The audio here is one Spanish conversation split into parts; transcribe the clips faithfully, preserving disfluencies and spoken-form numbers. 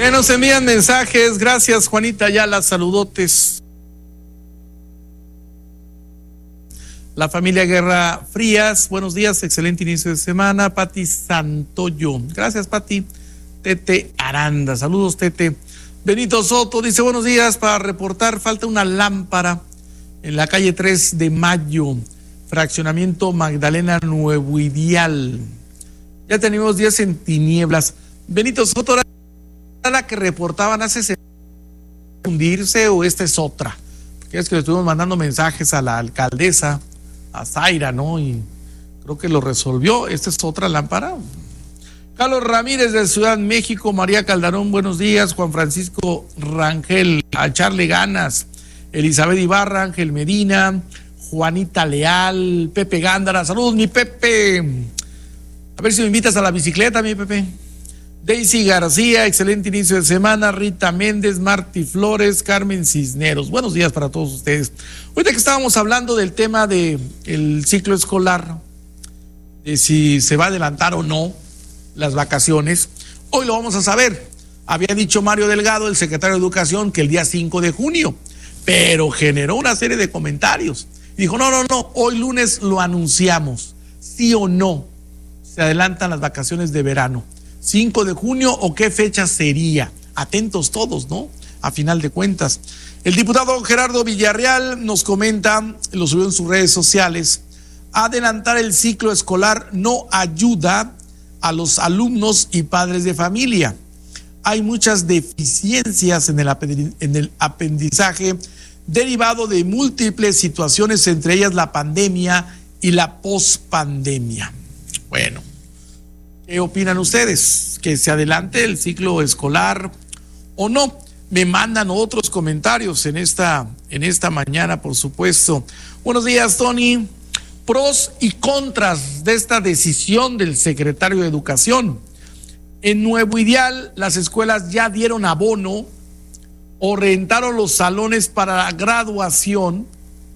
Que nos envían mensajes. Gracias, Juanita Ayala, saludotes. La familia Guerra Frías, buenos días, excelente inicio de semana. Pati Santoyo, gracias Pati. Tete Aranda, saludos Tete. Benito Soto dice buenos días, para reportar falta una lámpara en la calle tres de Mayo, fraccionamiento Magdalena Nuevo Ideal. Ya tenemos días en tinieblas. Benito Soto, ¿era la que reportaban hace hundirse o esta es otra? Porque es que le estuvimos mandando mensajes a la alcaldesa, a Zaira, ¿no? Y creo que lo resolvió. Esta es otra lámpara. Carlos Ramírez de Ciudad México, María Calderón, buenos días. Juan Francisco Rangel, a echarle ganas. Elizabeth Ibarra, Ángel Medina, Juanita Leal, Pepe Gándara, saludos mi Pepe. A ver si me invitas a la bicicleta, mi Pepe. Daisy García, excelente inicio de semana. Rita Méndez, Martí Flores, Carmen Cisneros. Buenos días para todos ustedes. Ahorita que estábamos hablando del tema del ciclo escolar, de si se va a adelantar o no las vacaciones, hoy lo vamos a saber. Había dicho Mario Delgado, el secretario de Educación, que el día cinco de junio, pero generó una serie de comentarios. Y dijo, no, no, no, hoy lunes lo anunciamos. Sí o no, se adelantan las vacaciones de verano. cinco de junio o qué fecha sería. Atentos todos, ¿no? A final de cuentas. El diputado Gerardo Villarreal nos comenta, lo subió en sus redes sociales, adelantar el ciclo escolar no ayuda a los alumnos y padres de familia. Hay muchas deficiencias en el, en el aprendizaje derivado de múltiples situaciones, entre ellas la pandemia y la pospandemia. Bueno, ¿qué opinan ustedes? ¿Que se adelante el ciclo escolar o no? Me mandan otros comentarios en esta, en esta mañana, por supuesto. Buenos días, Tony. Pros y contras de esta decisión del secretario de Educación. En Nuevo Ideal, las escuelas ya dieron abono o rentaron los salones para la graduación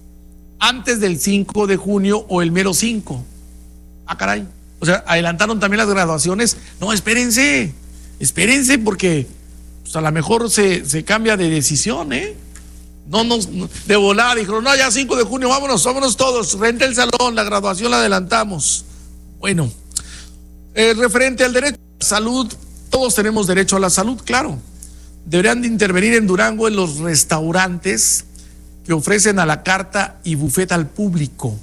antes del cinco de junio o el mero cinco. Ah, caray. O sea, adelantaron también las graduaciones. No, espérense, espérense porque pues, a lo mejor se, se cambia de decisión, ¿eh? No nos, no, de volada dijeron, no, ya cinco de junio, vámonos, vámonos todos, renta el salón, la graduación la adelantamos. Bueno, eh, referente al derecho a la salud, todos tenemos derecho a la salud, claro. Deberían de intervenir en Durango en los restaurantes que ofrecen a la carta y bufeta al público.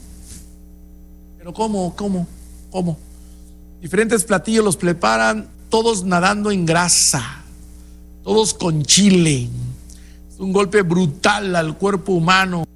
Pero ¿cómo? ¿Cómo? ¿Cómo? Diferentes platillos los preparan, todos nadando en grasa, todos con chile. Es un golpe brutal al cuerpo humano.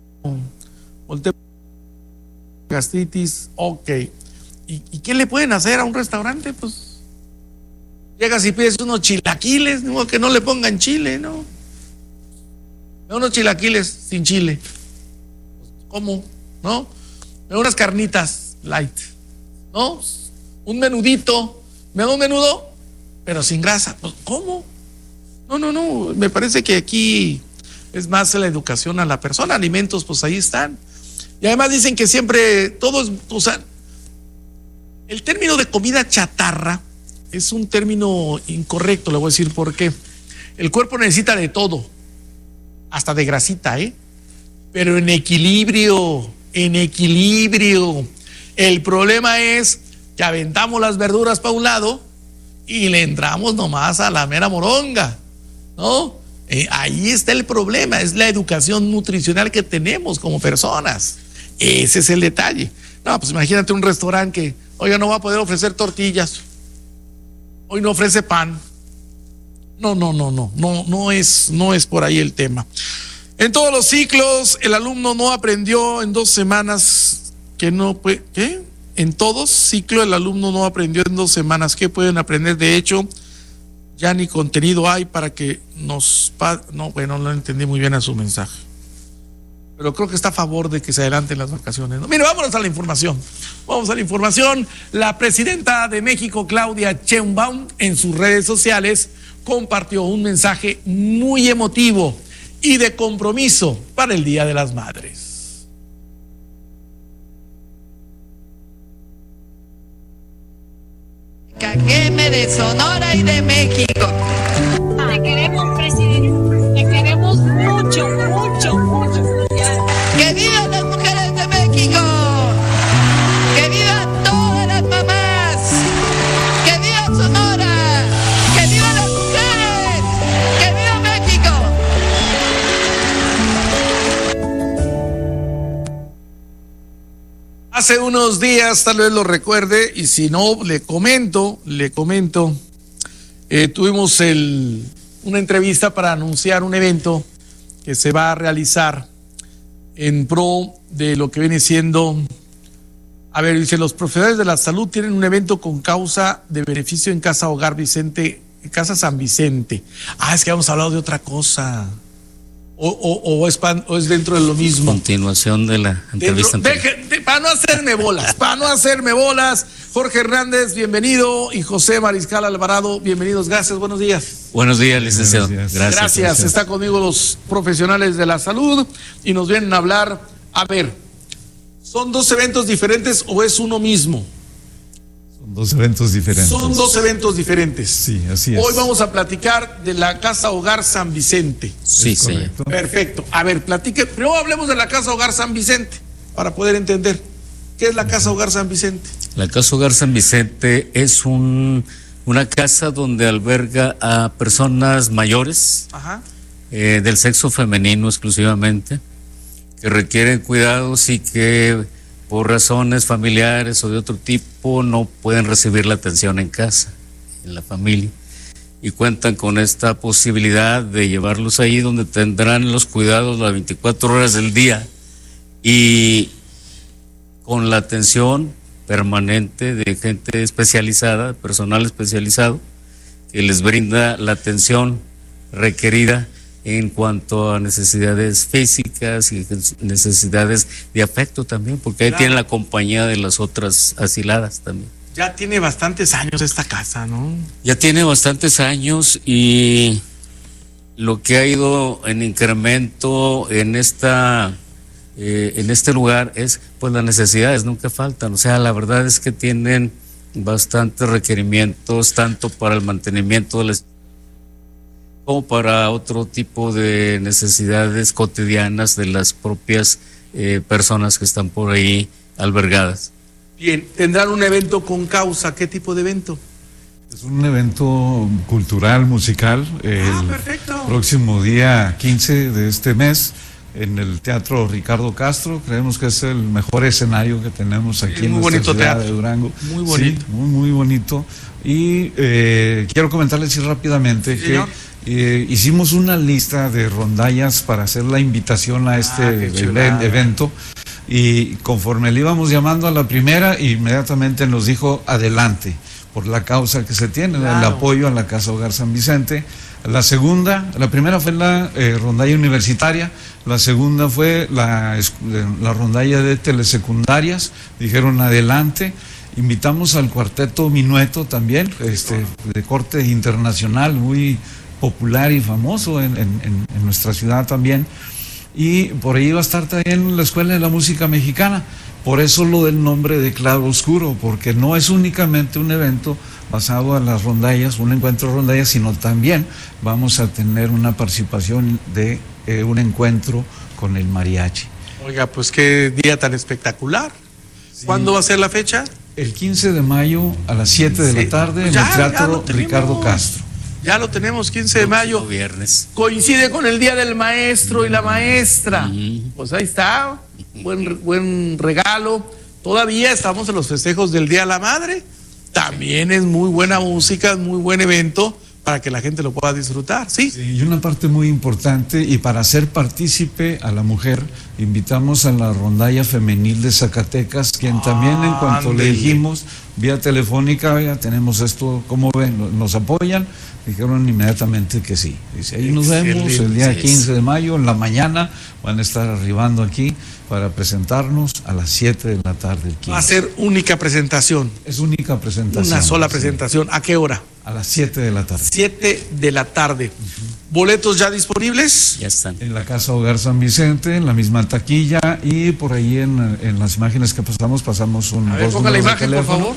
Gastritis, ok. ¿Y, ¿Y qué le pueden hacer a un restaurante? Pues llegas y pides unos chilaquiles, no, que no le pongan chile, ¿no? Unos chilaquiles sin chile. ¿Cómo? ¿No? Unas carnitas light, ¿no? Un menudito, me da un menudo, pero sin grasa. Pues, ¿cómo? No, no, no, me parece que aquí es más la educación a la persona. Alimentos, pues ahí están. Y además dicen que siempre todo es, o sea, el término de comida chatarra es un término incorrecto, le voy a decir por qué. El cuerpo necesita de todo, hasta de grasita, ¿eh? Pero en equilibrio, en equilibrio. El problema es que aventamos las verduras para un lado y le entramos nomás a la mera moronga, ¿no? Eh, ahí está el problema, es la educación nutricional que tenemos como personas. Ese es el detalle. No, pues imagínate un restaurante que, oiga, no va a poder ofrecer tortillas, hoy no ofrece pan. No, no, no, no, no, no es, no es por ahí el tema. En todos los ciclos, el alumno no aprendió en dos semanas que no puede, ¿qué? En todos ciclos el alumno no aprendió en dos semanas. ¿Qué pueden aprender? De hecho, ya ni contenido hay para que nos... No, bueno, no entendí muy bien a su mensaje. Pero creo que está a favor de que se adelanten las vacaciones, ¿no? Mire, vámonos a la información. Vamos a la información. La presidenta de México, Claudia Sheinbaum, en sus redes sociales compartió un mensaje muy emotivo y de compromiso para el Día de las Madres. Cajeme de Sonora y de México. Hace unos días, tal vez lo recuerde, y si no, le comento, le comento, eh, tuvimos el, una entrevista para anunciar un evento que se va a realizar en pro de lo que viene siendo, a ver, dice, los profesionales de la salud tienen un evento con causa de beneficio en Casa Hogar Vicente, Casa San Vicente. Ah, es que habíamos hablado de otra cosa. O, o, o, es pan, o es dentro de lo mismo. Continuación de la entrevista. Dentro, deje, de, para no hacerme bolas, para no hacerme bolas, Jorge Hernández, bienvenido, y José Mariscal Alvarado, bienvenidos, gracias, buenos días. Buenos días, licenciado. Buenos días. Gracias, gracias. Gracias, está conmigo los profesionales de la salud y nos vienen a hablar, a ver, ¿son dos eventos diferentes o es uno mismo? Dos eventos diferentes. Son dos eventos diferentes. Sí, así es. Hoy vamos a platicar de la Casa Hogar San Vicente. Sí, sí. Perfecto. A ver, platique. Primero hablemos de la Casa Hogar San Vicente, para poder entender. ¿Qué es la Casa Hogar San Vicente? La Casa Hogar San Vicente es un, una casa donde alberga a personas mayores, Ajá. Eh, del sexo femenino exclusivamente, que requieren cuidados y que por razones familiares o de otro tipo no pueden recibir la atención en casa, en la familia, y cuentan con esta posibilidad de llevarlos ahí donde tendrán los cuidados las veinticuatro horas del día y con la atención permanente de gente especializada, personal especializado, que les brinda la atención requerida en cuanto a necesidades físicas y necesidades de afecto también, porque ahí claro, tienen la compañía de las otras asiladas también. Ya tiene bastantes años esta casa, ¿no? Ya tiene bastantes años y lo que ha ido en incremento en esta eh, en este lugar es pues las necesidades nunca faltan, o sea, la verdad es que tienen bastantes requerimientos tanto para el mantenimiento de la como para otro tipo de necesidades cotidianas de las propias eh, personas que están por ahí albergadas. Bien, tendrán un evento con causa. ¿Qué tipo de evento? Es un evento cultural, musical, el ah, perfecto. próximo día quince de este mes en el Teatro Ricardo Castro. Creemos que es el mejor escenario que tenemos aquí, sí, en nuestra ciudad teatro. de Durango. Muy bonito. Sí, muy, muy bonito. Y eh, quiero comentarles sí, rápidamente sí, que eh, hicimos una lista de rondallas para hacer la invitación a este ah, evento, y conforme le íbamos llamando a la primera, inmediatamente nos dijo adelante, por la causa que se tiene, claro, el apoyo a la Casa Hogar San Vicente. La segunda, la primera fue la eh, rondalla universitaria, la segunda fue la, la rondalla de telesecundarias, dijeron adelante. Invitamos al cuarteto Minueto también, este, de corte internacional, muy popular y famoso en, en, en nuestra ciudad también. Y por ahí va a estar también la Escuela de la Música Mexicana. Por eso lo del nombre de Claro Oscuro, porque no es únicamente un evento basado en las rondallas, un encuentro de rondallas, sino también vamos a tener una participación de eh, un encuentro con el mariachi. Oiga, pues qué día tan espectacular. Sí. ¿Cuándo va a ser la fecha? El quince de mayo a las siete de la tarde pues ya, en el Teatro Ricardo Castro. Ya lo tenemos, quince de mayo. Viernes. Coincide con el Día del Maestro y la Maestra. Uh-huh. Pues ahí está, buen, buen regalo. Todavía estamos en los festejos del Día de la Madre. También es muy buena música, muy buen evento para que la gente lo pueda disfrutar, ¿sí? Sí, y una parte muy importante, y para hacer partícipe a la mujer, invitamos a la rondalla femenil de Zacatecas, quien ah, también en cuanto andele. le dijimos vía telefónica, oiga, tenemos esto, ¿cómo ven? ¿Nos apoyan? Dijeron inmediatamente que sí. Dice, ahí nos vemos el día quince de mayo, en la mañana, van a estar arribando aquí para presentarnos a las siete de la tarde. El quince. Va a ser única presentación. Es única presentación. Una sola presentación. ¿A qué hora? A las siete de la tarde. siete de la tarde. Uh-huh. ¿Boletos ya disponibles? Ya están. En la Casa Hogar San Vicente, en la misma taquilla, y por ahí en, en las imágenes que pasamos, pasamos un... A ver, ponga la imagen, por favor.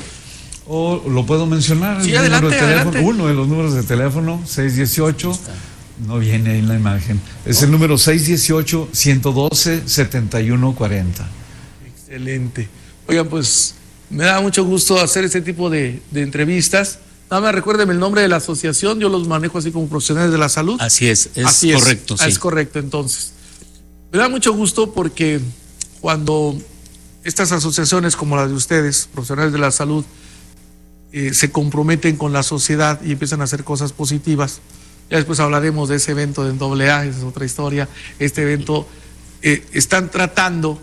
O lo puedo mencionar, sí, el adelante, número de teléfono, adelante. Uno de los números de teléfono, seis dieciocho, no viene ahí en la imagen, es ¿no? el número seis dieciocho, ciento doce, setenta y uno cuarenta. Excelente. Oigan, pues me da mucho gusto hacer este tipo de, de entrevistas. Nada más recuérdenme el nombre de la asociación, yo los manejo así como profesionales de la salud. Así es, es así correcto. Es, sí. es correcto, entonces. Me da mucho gusto porque cuando estas asociaciones como las de ustedes, profesionales de la salud, eh, se comprometen con la sociedad y empiezan a hacer cosas positivas. Ya después hablaremos de ese evento de doble A, esa es otra historia. Este evento, eh, están tratando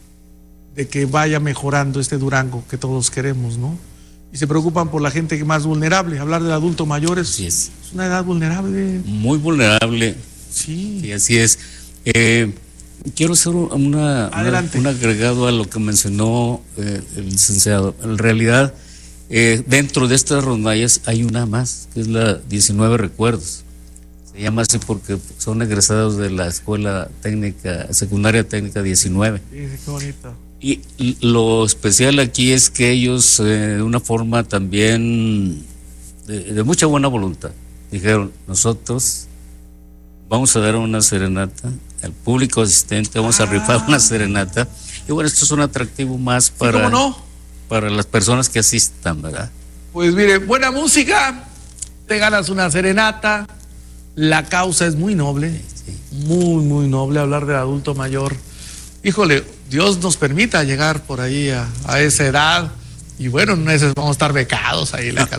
de que vaya mejorando este Durango que todos queremos, ¿no? Y se preocupan por la gente más vulnerable. Hablar del adulto mayor es, es. es una edad vulnerable. Muy vulnerable. Sí. Y así es. Eh, quiero hacer una, una, un agregado a lo que mencionó eh, el licenciado. En realidad, eh, dentro de estas rondallas hay una más, que es la diecinueve Recuerdos. Se llama así porque son egresados de la Escuela Técnica, Secundaria Técnica diecinueve. Sí, qué bonito. Y lo especial aquí es que ellos, eh, de una forma también de, de mucha buena voluntad, dijeron: nosotros vamos a dar una serenata al público asistente, vamos ah. a rifar una serenata. Y bueno, esto es un atractivo más para, ¿Sí, cómo no? para las personas que asistan, ¿verdad? Pues mire, buena música, te ganas una serenata, la causa es muy noble, sí, sí. muy, muy noble, hablar del adulto mayor. Híjole, Dios nos permita llegar por ahí a, a esa edad y bueno, en meses vamos a estar becados ahí en la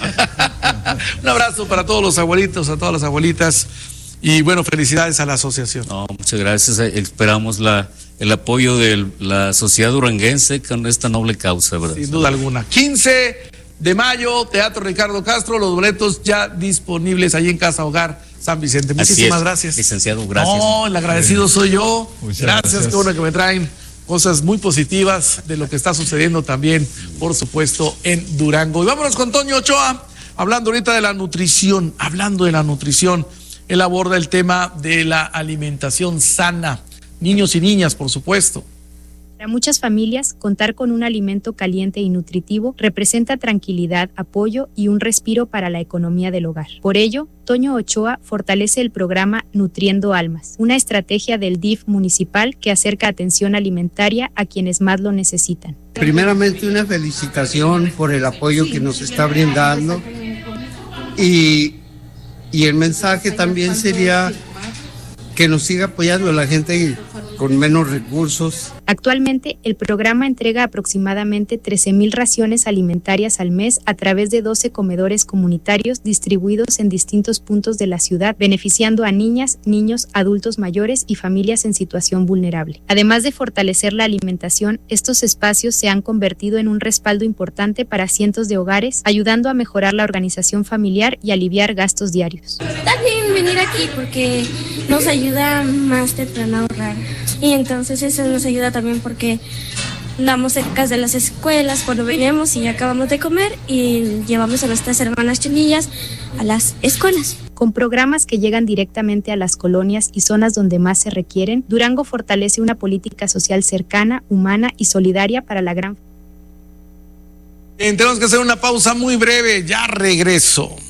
casa. Un abrazo para todos los abuelitos, a todas las abuelitas y bueno, felicidades a la asociación. No, muchas gracias, esperamos la, el apoyo de la sociedad duranguense con esta noble causa, ¿verdad? Sin duda alguna. quince de mayo, Teatro Ricardo Castro, los boletos ya disponibles ahí en Casa Hogar San Vicente. Muchísimas gracias. Licenciado, gracias. No, el agradecido soy yo. Muchas gracias, gracias. qué bueno que me traen cosas muy positivas de lo que está sucediendo también, por supuesto, en Durango. Y vámonos con Toño Ochoa, hablando ahorita de la nutrición, hablando de la nutrición. Él aborda el tema de la alimentación sana, niños y niñas, por supuesto. Para muchas familias, contar con un alimento caliente y nutritivo representa tranquilidad, apoyo y un respiro para la economía del hogar. Por ello, Toño Ochoa fortalece el programa Nutriendo Almas, una estrategia del D I F municipal que acerca atención alimentaria a quienes más lo necesitan. Primeramente, una felicitación por el apoyo que nos está brindando y, y el mensaje también sería que nos siga apoyando la gente con menos recursos. Actualmente, el programa entrega aproximadamente trece mil raciones alimentarias al mes a través de doce comedores comunitarios distribuidos en distintos puntos de la ciudad, beneficiando a niñas, niños, adultos mayores y familias en situación vulnerable. Además de fortalecer la alimentación, estos espacios se han convertido en un respaldo importante para cientos de hogares, ayudando a mejorar la organización familiar y aliviar gastos diarios. También venir aquí porque nos ayuda más temprano a ahorrar. Y entonces eso nos ayuda también porque damos cerca de las escuelas cuando venimos y acabamos de comer y llevamos a nuestras hermanas chiquillas a las escuelas. Con programas que llegan directamente a las colonias y zonas donde más se requieren, Durango fortalece una política social cercana, humana y solidaria para la gran... Bien, tenemos que hacer una pausa muy breve, ya regreso.